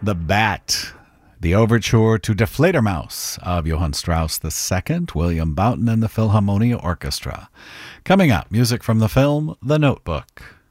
The Bat, the overture to Der Fledermaus of Johann Strauss II, William Boughton and the Philharmonia Orchestra. Coming up, music from the film The Notebook.